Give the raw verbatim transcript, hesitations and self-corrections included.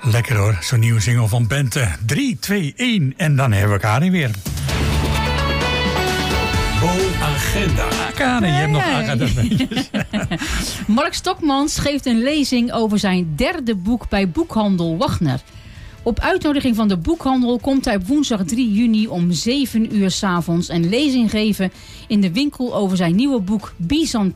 Lekker hoor, zo'n nieuwe single van Bente. drie, twee, één en dan hebben we Karin weer. Agenda. Karin, je hebt nog agenda. Mark Stokmans geeft een lezing over zijn derde boek bij boekhandel Wagner. Op uitnodiging van de boekhandel komt hij op woensdag drie juni om zeven uur 's avonds een lezing geven in de winkel over zijn nieuwe boek Byzantijn.